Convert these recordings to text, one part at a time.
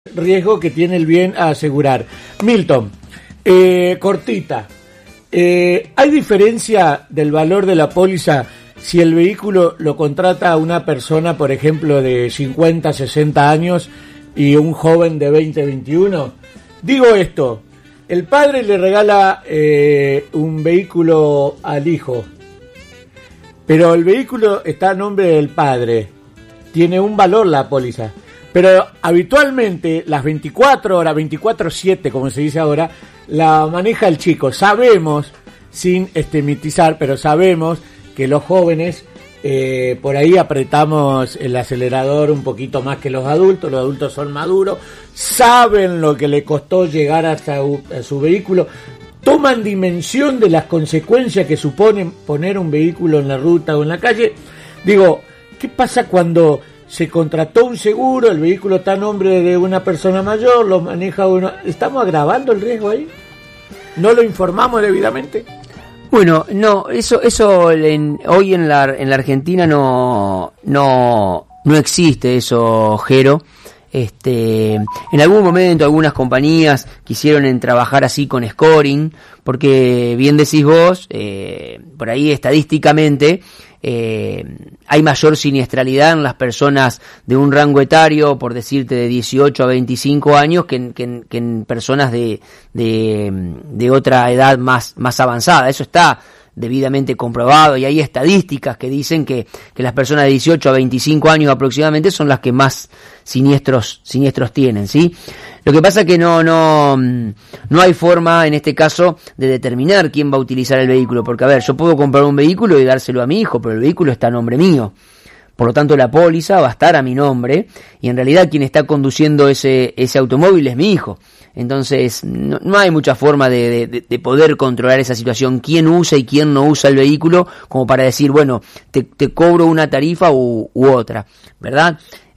riesgo que tiene el bien a asegurar. Milton, cortita. ¿Hay diferencia del valor de la póliza si el vehículo lo contrata a una persona, por ejemplo, de 50, 60 años y un joven de 20, 21? Digo esto, el padre le regala un vehículo al hijo, pero el vehículo está a nombre del padre, tiene un valor la póliza. Pero habitualmente las 24 horas, 24/7, como se dice ahora, la maneja el chico. Sabemos, sin mitizar, pero sabemos que los jóvenes por ahí apretamos el acelerador un poquito más que los adultos son maduros, saben lo que le costó llegar hasta su vehículo, toman dimensión de las consecuencias que supone poner un vehículo en la ruta o en la calle. Digo, ¿qué pasa cuando se contrató un seguro, el vehículo está a nombre de una persona mayor, lo maneja uno? ¿Estamos agravando el riesgo ahí? ¿No lo informamos debidamente? Bueno, no, eso hoy en la Argentina no existe eso, Jero. En algún momento algunas compañías quisieron trabajar así con scoring, porque bien decís vos, por ahí estadísticamente hay mayor siniestralidad en las personas de un rango etario, por decirte, de 18 a 25 años que en personas de otra edad más avanzada. Eso está debidamente comprobado y hay estadísticas que dicen que las personas de 18 a 25 años aproximadamente son las que más siniestros tienen, ¿sí? Lo que pasa es que no hay forma en este caso de determinar quién va a utilizar el vehículo, porque a ver, yo puedo comprar un vehículo y dárselo a mi hijo, pero el vehículo está a nombre mío. Por lo tanto, la póliza va a estar a mi nombre y en realidad quien está conduciendo ese automóvil es mi hijo. Entonces, no hay mucha forma de poder controlar esa situación, quién usa y quién no usa el vehículo, como para decir, bueno, te cobro una tarifa u otra, ¿verdad?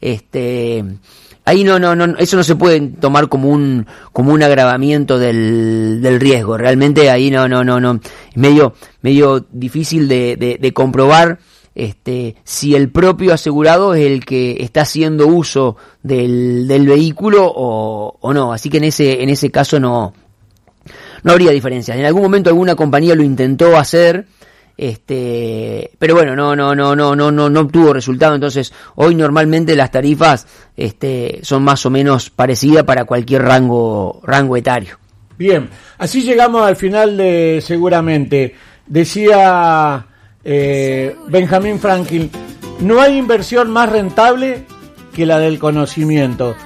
Ahí no, eso no se puede tomar como un agravamiento del riesgo. Realmente ahí no, es medio difícil de comprobar si el propio asegurado es el que está haciendo uso del vehículo o no. Así que en ese caso no habría diferencias. En algún momento alguna compañía lo intentó hacer, pero bueno, no obtuvo resultado. Entonces hoy normalmente las tarifas son más o menos parecidas para cualquier rango etario. Bien, así llegamos al final de Seguramente. Decía Benjamin Franklin, no hay inversión más rentable que la del conocimiento.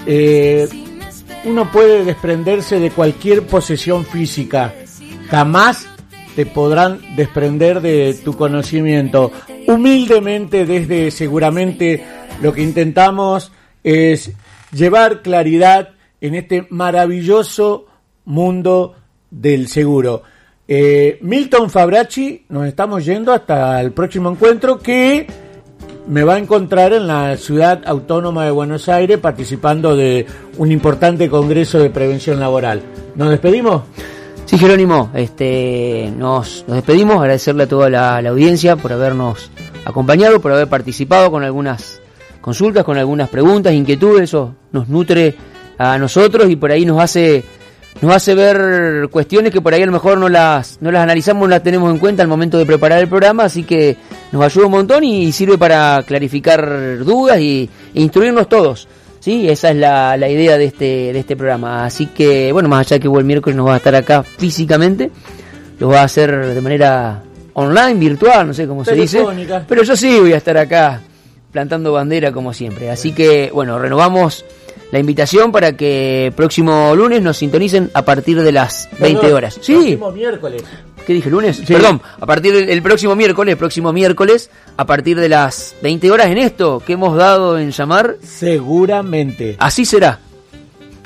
Uno puede desprenderse de cualquier posesión física, jamás te podrán desprender de tu conocimiento. Humildemente, desde Seguramente, lo que intentamos es llevar claridad en este maravilloso mundo del seguro. Milton Fabracci, nos estamos yendo hasta el próximo encuentro, que me va a encontrar en la Ciudad Autónoma de Buenos Aires participando de un importante congreso de prevención laboral. ¿Nos despedimos? Sí, Jerónimo, nos despedimos, agradecerle a toda la audiencia por habernos acompañado, por haber participado con algunas consultas, con algunas preguntas, inquietudes. Eso nos nutre a nosotros y por ahí nos hace ver cuestiones que por ahí a lo mejor no las analizamos, no las tenemos en cuenta al momento de preparar el programa, así que nos ayuda un montón y sirve para clarificar dudas e instruirnos todos. Sí, esa es la idea de este programa. Así que, bueno, más allá de que el miércoles nos va a estar acá físicamente, lo va a hacer de manera online, virtual, no sé cómo se dice, pero yo sí voy a estar acá plantando bandera como siempre. Así que, bueno, renovamos la invitación para que próximo lunes nos sintonicen a partir de las 20 horas. Sí. Próximo miércoles. ¿Qué dije? ¿Lunes? Sí. Perdón, a partir del próximo miércoles, a partir de las 20 horas en esto que hemos dado en llamar Seguramente. Así será.